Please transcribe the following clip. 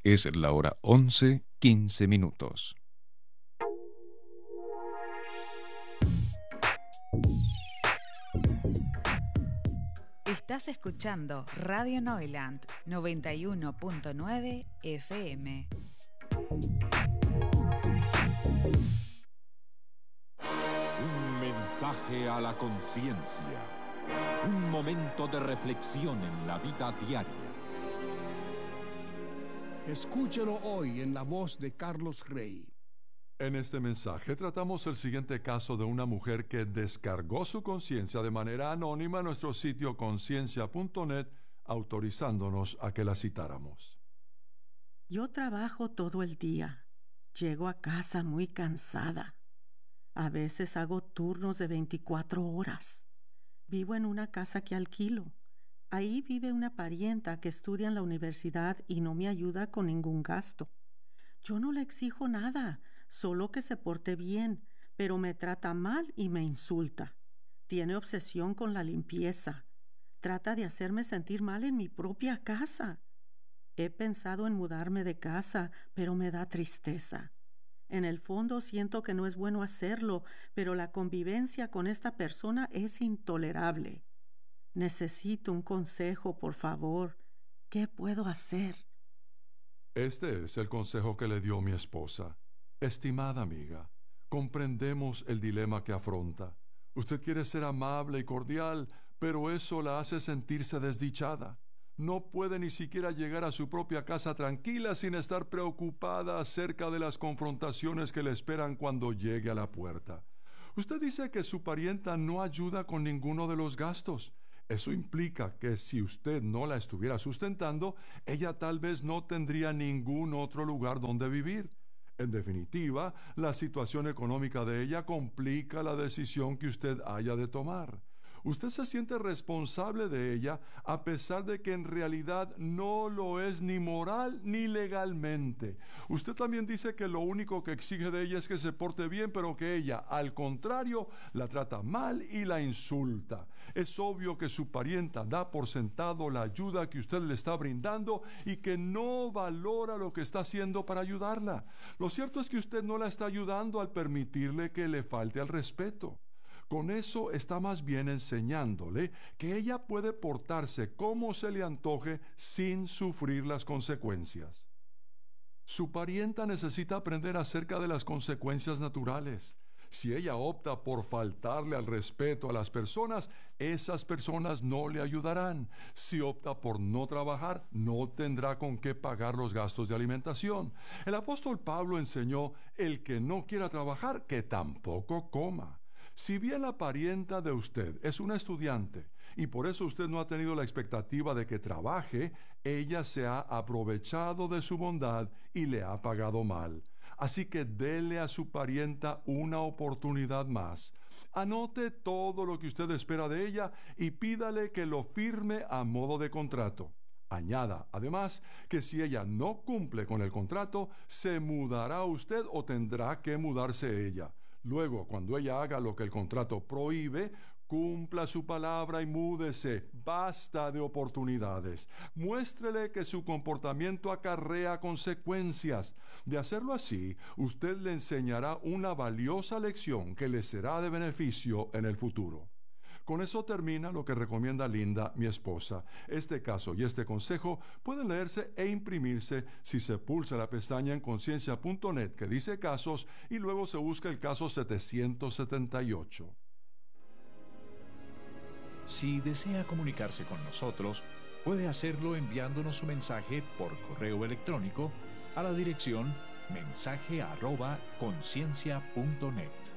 Es la hora 11:15. Estás escuchando Radio Neuland 91.9 FM. Un mensaje a la conciencia. Un momento de reflexión en la vida diaria. Escúchelo hoy en la voz de Carlos Rey. En este mensaje tratamos el siguiente caso de una mujer que descargó su conciencia de manera anónima en nuestro sitio conciencia.net, autorizándonos a que la citáramos. Yo trabajo todo el día. Llego a casa muy cansada. A veces hago turnos de 24 horas. Vivo en una casa que alquilo. Ahí vive una parienta que estudia en la universidad y no me ayuda con ningún gasto. Yo no le exijo nada, solo que se porte bien, pero me trata mal y me insulta. Tiene obsesión con la limpieza. Trata de hacerme sentir mal en mi propia casa. He pensado en mudarme de casa, pero me da tristeza. En el fondo siento que no es bueno hacerlo, pero la convivencia con esta persona es intolerable. Necesito un consejo, por favor. ¿Qué puedo hacer? Este es el consejo que le dio mi esposa. Estimada amiga, comprendemos el dilema que afronta. Usted quiere ser amable y cordial, pero eso la hace sentirse desdichada. No puede ni siquiera llegar a su propia casa tranquila sin estar preocupada acerca de las confrontaciones que le esperan cuando llegue a la puerta. Usted dice que su parienta no ayuda con ninguno de los gastos. Eso implica que si usted no la estuviera sustentando, ella tal vez no tendría ningún otro lugar donde vivir. En definitiva, la situación económica de ella complica la decisión que usted haya de tomar. Usted se siente responsable de ella a pesar de que en realidad no lo es ni moral ni legalmente. Usted también dice que lo único que exige de ella es que se porte bien, pero que ella, al contrario, la trata mal y la insulta. Es obvio que su parienta da por sentado la ayuda que usted le está brindando y que no valora lo que está haciendo para ayudarla. Lo cierto es que usted no la está ayudando al permitirle que le falte al respeto. Con eso está más bien enseñándole que ella puede portarse como se le antoje sin sufrir las consecuencias. Su parienta necesita aprender acerca de las consecuencias naturales. Si ella opta por faltarle al respeto a las personas, esas personas no le ayudarán. Si opta por no trabajar, no tendrá con qué pagar los gastos de alimentación. El apóstol Pablo enseñó: el que no quiera trabajar, que tampoco coma. Si bien la parienta de usted es una estudiante y por eso usted no ha tenido la expectativa de que trabaje, ella se ha aprovechado de su bondad y le ha pagado mal. Así que dele a su parienta una oportunidad más. Anote todo lo que usted espera de ella y pídale que lo firme a modo de contrato. Añada, además, que si ella no cumple con el contrato, se mudará usted o tendrá que mudarse ella. Luego, cuando ella haga lo que el contrato prohíbe, cumpla su palabra y múdese. Basta de oportunidades. Muéstrele que su comportamiento acarrea consecuencias. De hacerlo así, usted le enseñará una valiosa lección que le será de beneficio en el futuro. Con eso termina lo que recomienda Linda, mi esposa. Este caso y este consejo pueden leerse e imprimirse si se pulsa la pestaña en conciencia.net que dice casos y luego se busca el caso 778. Si desea comunicarse con nosotros, puede hacerlo enviándonos su mensaje por correo electrónico a la dirección mensaje@conciencia.net.